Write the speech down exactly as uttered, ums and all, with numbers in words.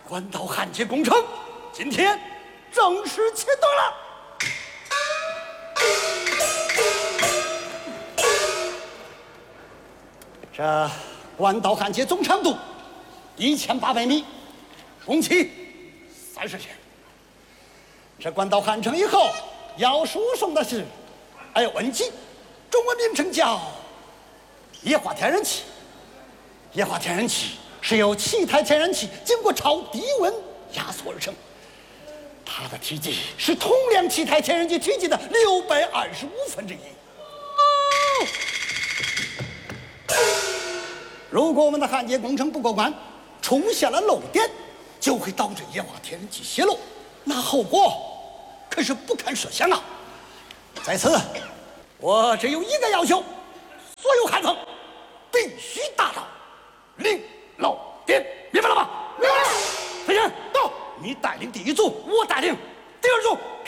关岛焊接工程今天正式启动了。这关岛焊接总长度一千八百米，工期三十天。这关岛焊成以后，要输送的是哎温机，中文名称叫液化天然气。液化天然气是由气态天然气经过超低温压缩而成，它的体积是同量气态天然气体积的六百二十五分之一。如果我们的焊接工程不过关，出现了漏点，就会导致液化天然气泄漏，那后果可是不堪设想啊！在此，我只有一个要求：所有焊层必须达到零漏点，明白了吗？明白了。飞人到，你带领第一组，我带领第二组。